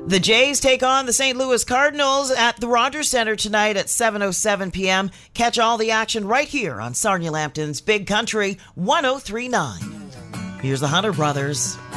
The Jays take on the St. Louis Cardinals at the Rogers Center tonight at 7:07 p.m. Catch all the action right here on Sarnia Lambton's Big Country 103.9. Here's the Hunter Brothers.